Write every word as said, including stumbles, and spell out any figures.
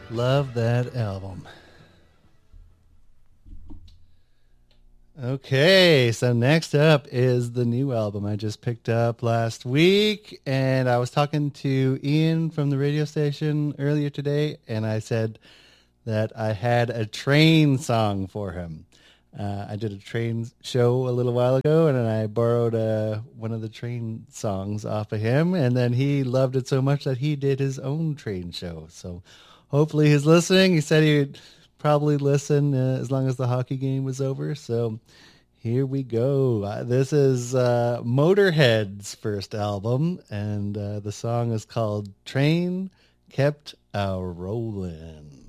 Love that album. Okay, so next up is the new album I just picked up last week, and I was talking to Ian from the radio station earlier today, and I said that I had a train song for him. Uh, I did a train show a little while ago, and I borrowed uh, one of the train songs off of him, and then he loved it so much that he did his own train show. So hopefully he's listening. He said he'd probably listen uh, as long as the hockey game was over. So here we go. Uh, this is uh, Motorhead's first album, and uh, the song is called Train Kept a Rollin'.